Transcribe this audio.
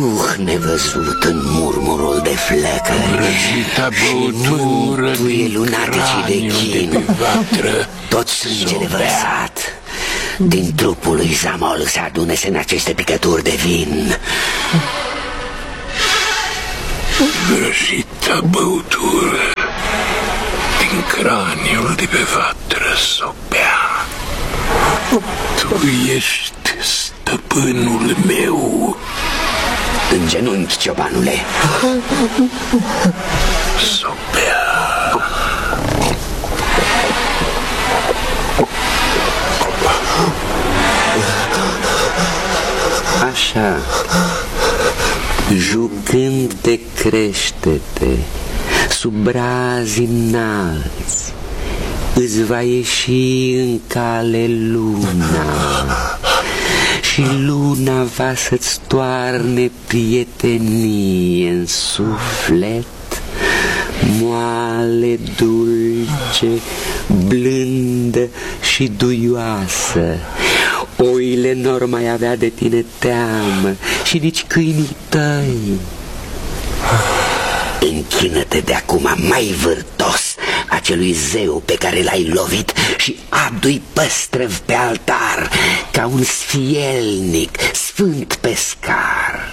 duh nevăzut în murmurul de flăcări și mântuie lunaticii de chin. Tot sângele vărsat din trupul lui Zamol se adune-se în aceste picături de vin. Vrăjita băutură din craniul de pe vatră s-o bea. Tu ești stăpânul meu. În genunchi, ciobanule. S-o bea. Așa, jucând te crește-te sub brazi înalți, îți va ieși în cale luna și luna va să-ți toarne prietenie în suflet, moale, dulce, blândă și duioasă. Oile n-or mai avea de tine teamă și nici câinii tăi. Închină-te de acum mai vârtos acelui zeu pe care l-ai lovit și adu-i păstrăv pe altar ca un sfielnic, sfânt pescar.